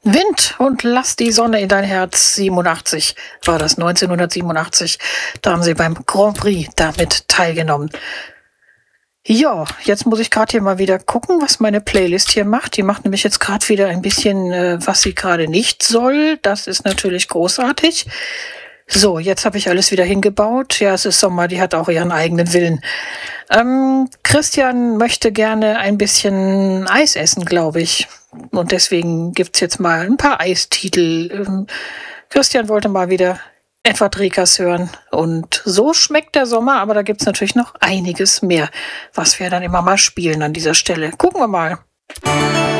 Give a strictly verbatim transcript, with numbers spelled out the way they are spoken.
Wind und lass die Sonne in dein Herz. siebenundachtzig war das, neunzehnhundertsiebenundachtzig. Da haben sie beim Grand Prix damit teilgenommen. Ja, jetzt muss ich gerade hier mal wieder gucken, was meine Playlist hier macht. Die macht nämlich jetzt gerade wieder ein bisschen, äh, was sie gerade nicht soll. Das ist natürlich großartig. So, jetzt habe ich alles wieder hingebaut. Ja, es ist Sommer, die hat auch ihren eigenen Willen. Ähm, Christian möchte gerne ein bisschen Eis essen, glaube ich. Und deswegen gibt's jetzt mal ein paar Eistitel. Ähm, Christian wollte mal wieder Edward Riekers hören. Und so schmeckt der Sommer, aber da gibt's natürlich noch einiges mehr, was wir dann immer mal spielen an dieser Stelle. Gucken wir mal.